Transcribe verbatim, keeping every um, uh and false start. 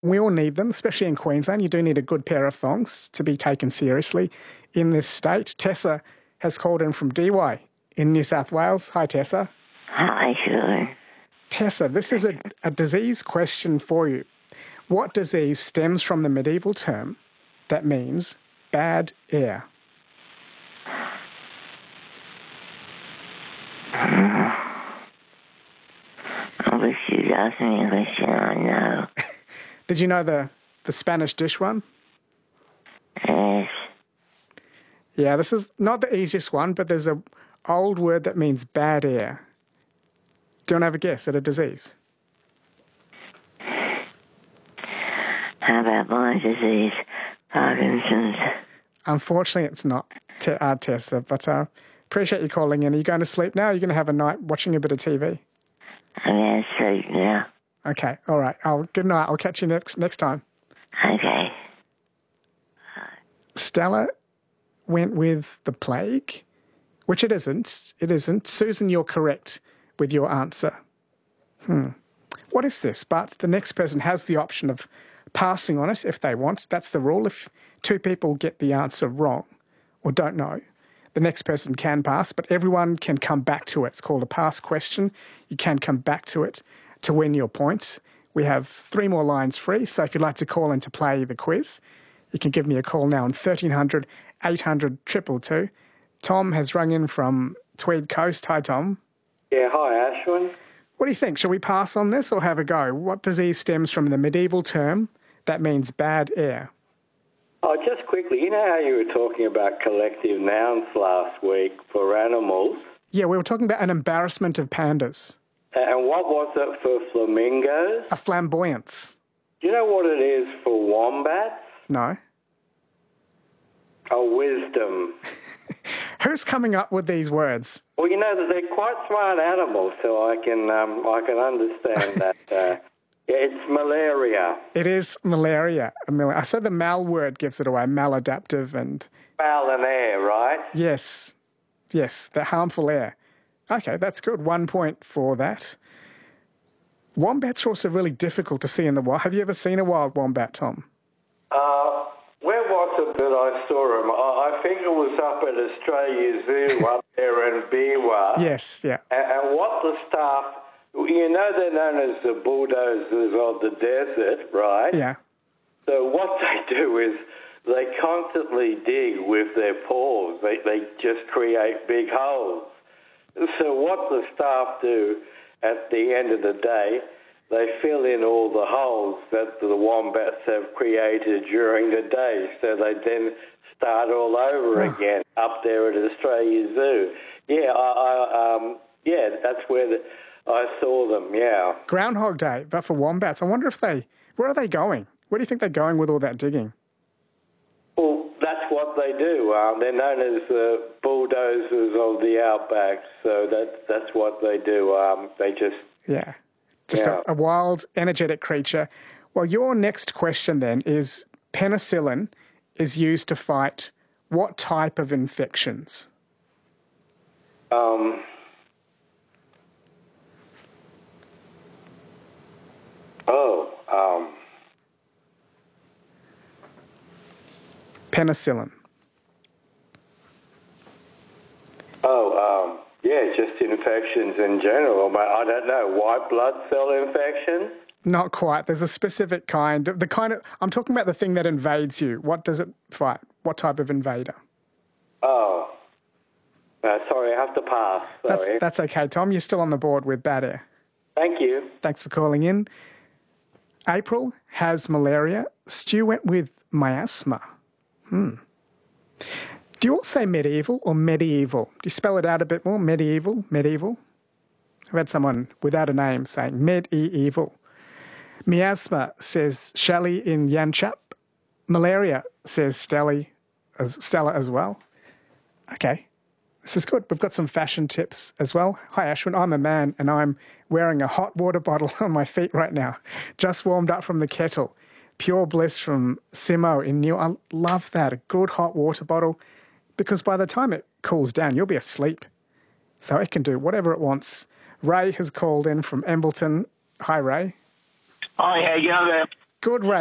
We all need them, especially in Queensland. You do need a good pair of thongs to be taken seriously in this state. Tessa has called in from D Y in New South Wales. Hi, Tessa. Hi, sure. Tessa, this is a, a disease question for you. What disease stems from the medieval term that means bad air? I wish you'd ask me a question I know. Did you know the, the Spanish dish one? Yes. Yeah, this is not the easiest one, but there's a old word that means bad air. Do you want to have a guess at a disease? How about my disease, Parkinson's? Unfortunately, it's not, te- uh, Tessa, but uh, appreciate you calling in. Are you going to sleep now? Or are you going to have a night watching a bit of T V? I'm going to sleep now. Okay, all right. I'll, good night. I'll catch you next next time. Okay. Stella went with the plague, which it isn't. It isn't. Susan, you're correct with your answer. Hmm. What is this? But the next person has the option of passing on it if they want. That's the rule. If two people get the answer wrong or don't know, the next person can pass, but everyone can come back to it. It's called a pass question. You can come back to it to win your points. We have three more lines free, so if you'd like to call in to play the quiz, you can give me a call now on thirteen hundred, eight hundred, two two two. Tom has rung in from Tweed Coast. Hi, Tom. Yeah, hi, Ashwin. What do you think? Shall we pass on this or have a go? What disease stems from the medieval term that means bad air? Oh, just quickly, you know how you were talking about collective nouns last week for animals? Yeah, we were talking about an embarrassment of pandas. And what was it for flamingos? A flamboyance. Do you know what it is for wombats? No. A wisdom. Who's coming up with these words? Well, you know, they're quite smart animals, so I can um, I can understand that. Uh, yeah, it's malaria. It is malaria. I said the mal word gives it away, maladaptive and... Foul and air, right? Yes. Yes, the harmful air. Okay, that's good. One point for that. Wombats are also really difficult to see in the wild. Have you ever seen a wild wombat, Tom? Uh, where was it that I saw him? I, I think it was up at Australia Zoo up there in Biwa. Yes, yeah. And, and what the staff, you know, they're known as the bulldozers of the desert, right? Yeah. So what they do is they constantly dig with their paws. They, they just create big holes. So what the staff do at the end of the day, they fill in all the holes that the wombats have created during the day. So they then start all over Oh. again up there at Australia Zoo. Yeah, I, I, um, yeah, that's where the, I saw them, yeah. Groundhog Day, but for wombats. I wonder if they... Where are they going? Where do you think they're going with all that digging? Well, that's what they do. Um, they're known as the bulldozers of the outback, so that, that's what they do. Um, they just... Yeah. Just Yeah. A, a wild, energetic creature. Well, your next question then is penicillin is used to fight what type of infections? Um, oh, um, Penicillin. oh, um, yeah, just infections in general. But I don't know, white blood cell infection? Not quite. There's a specific kind. The kind of I'm talking about the thing that invades you. What does it fight? What type of invader? Oh, uh, sorry, I have to pass. That's Sorry. that's okay, Tom. You're still on the board with bad air. Thank you. Thanks for calling in. April has malaria. Stu went with miasma. Hmm. Do you all say medieval or medieval? Do you spell it out a bit more? Medieval, medieval. I've had someone without a name saying medieval. Miasma says Shelley in Yanchap. Malaria says Stella as, Stella as well. Okay, this is good. We've got some fashion tips as well. Hi, Ashwin. I'm a man and I'm wearing a hot water bottle on my feet right now. Just warmed up from the kettle. Pure bliss from Simo in New... I love that, a good hot water bottle, because by the time it cools down, you'll be asleep. So it can do whatever it wants. Ray has called in from Embleton. Hi, Ray. Hi, how you going there? Good, Ray.